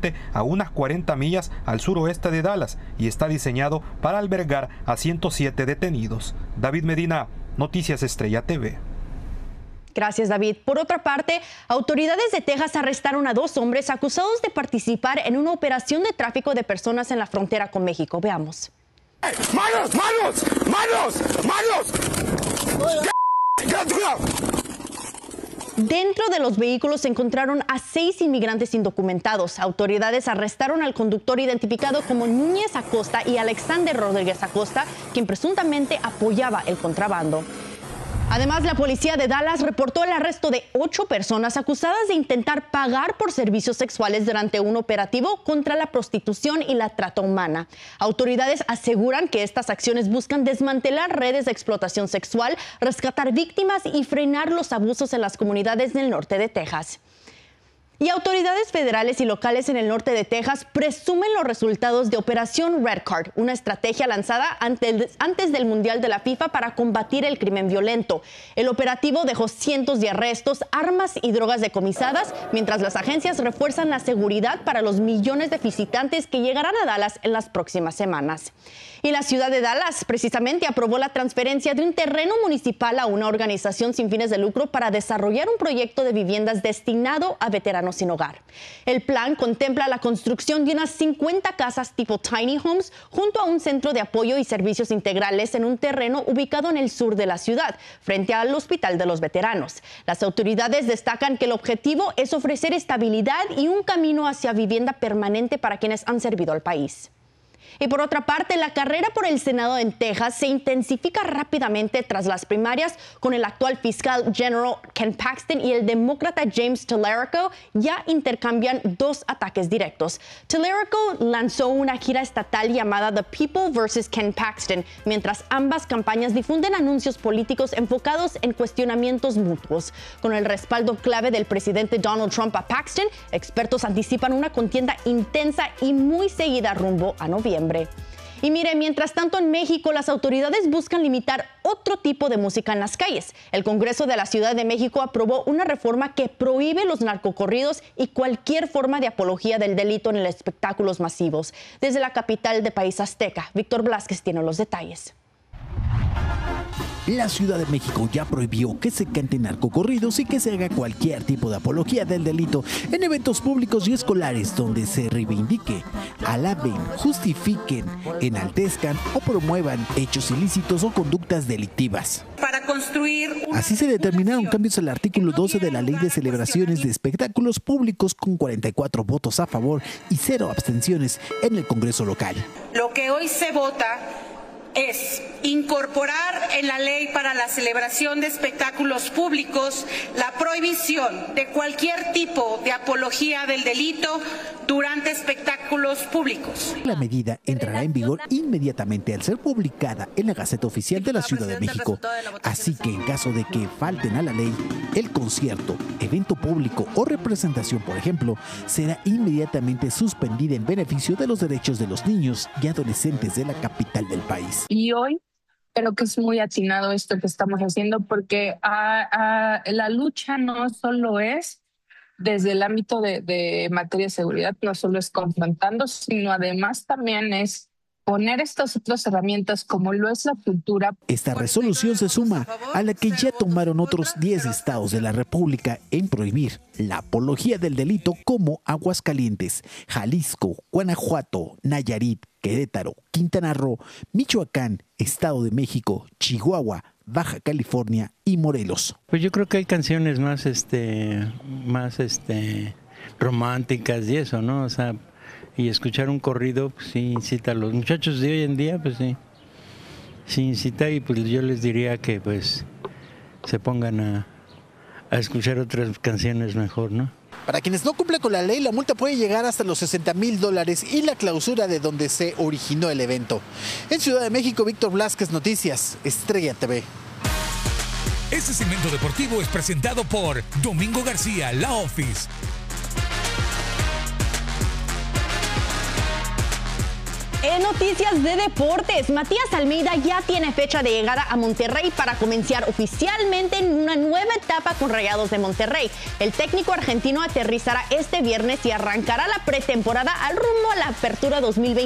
aproximadamente a unas 40 millas al suroeste de Dallas y está diseñado para albergar a 107 detenidos. David Medina, Noticias Estrella TV. Gracias, David. Por otra parte, autoridades de Texas arrestaron a 2 hombres acusados de participar en una operación de tráfico de personas en la frontera con México. Veamos. ¡Manos, manos, manos, manos! Dentro de los vehículos se encontraron a 6 inmigrantes indocumentados. Autoridades arrestaron al conductor identificado como Núñez Acosta y Alexander Rodríguez Acosta, quien presuntamente apoyaba el contrabando. Además, la policía de Dallas reportó el arresto de 8 personas acusadas de intentar pagar por servicios sexuales durante un operativo contra la prostitución y la trata humana. Autoridades aseguran que estas acciones buscan desmantelar redes de explotación sexual, rescatar víctimas y frenar los abusos en las comunidades del norte de Texas. Y autoridades federales y locales en el norte de Texas presumen los resultados de Operación Red Card, una estrategia lanzada antes del Mundial de la FIFA para combatir el crimen violento. El operativo dejó cientos de arrestos, armas y drogas decomisadas, mientras las agencias refuerzan la seguridad para los millones de visitantes que llegarán a Dallas en las próximas semanas. Y la ciudad de Dallas precisamente aprobó la transferencia de un terreno municipal a una organización sin fines de lucro para desarrollar un proyecto de viviendas destinado a veteranos sin hogar. El plan contempla la construcción de unas 50 casas tipo tiny homes junto a un centro de apoyo y servicios integrales en un terreno ubicado en el sur de la ciudad, frente al Hospital de los Veteranos. Las autoridades destacan que el objetivo es ofrecer estabilidad y un camino hacia vivienda permanente para quienes han servido al país. Y por otra parte, la carrera por el Senado en Texas se intensifica rápidamente tras las primarias, con el actual fiscal general Ken Paxton y el demócrata James Talerico ya intercambian 2 ataques directos. Talerico lanzó una gira estatal llamada The People vs. Ken Paxton, mientras ambas campañas difunden anuncios políticos enfocados en cuestionamientos mutuos. Con el respaldo clave del presidente Donald Trump a Paxton, expertos anticipan una contienda intensa y muy seguida rumbo a noviembre. Y mire, mientras tanto en México las autoridades buscan limitar otro tipo de música en las calles. El Congreso de la Ciudad de México aprobó una reforma que prohíbe los narcocorridos y cualquier forma de apología del delito en los espectáculos masivos. Desde la capital del país azteca, Víctor Blázquez tiene los detalles. La Ciudad de México ya prohibió que se canten narcocorridos y que se haga cualquier tipo de apología del delito en eventos públicos y escolares donde se reivindique, alaben, justifiquen, enaltezcan o promuevan hechos ilícitos o conductas delictivas. Para construir Así se determinaron cambios al artículo 12 de la Ley de Celebraciones de Espectáculos Públicos con 44 votos a favor y 0 abstenciones en el Congreso local. Lo que hoy se vota es incorporar en la ley para la celebración de espectáculos públicos la prohibición de cualquier tipo de apología del delito durante espectáculos públicos. La medida entrará en vigor inmediatamente al ser publicada en la Gaceta Oficial de la Ciudad de México. Así que en caso de que falten a la ley, el concierto, evento público o representación, por ejemplo, será inmediatamente suspendida en beneficio de los derechos de los niños y adolescentes de la capital del país. Y hoy creo que es muy atinado esto que estamos haciendo porque la lucha no solo es desde el ámbito de materia de seguridad, no solo es confrontando, sino además también es poner estas otras herramientas como lo es la cultura. Esta resolución se suma a la que ya tomaron otros 10 estados de la República en prohibir la apología del delito como Aguascalientes, Jalisco, Guanajuato, Nayarit, Querétaro, Quintana Roo, Michoacán, Estado de México, Chihuahua, Baja California y Morelos. Pues yo creo que hay canciones más románticas y eso, ¿no? O sea, y escuchar un corrido, pues sí incita a los muchachos de hoy en día, pues sí incita, y pues yo les diría que pues se pongan a escuchar otras canciones mejor, ¿no? Para quienes no cumplen con la ley, la multa puede llegar hasta los $60,000 y la clausura de donde se originó el evento. En Ciudad de México, Víctor Blázquez, Noticias Estrella TV. Este segmento deportivo es presentado por Domingo García, La En noticias de deportes, Matías Almeida ya tiene fecha de llegada a Monterrey para comenzar oficialmente en una nueva etapa con Rayados de Monterrey. El técnico argentino aterrizará este viernes y arrancará la pretemporada al rumbo a la apertura 2020.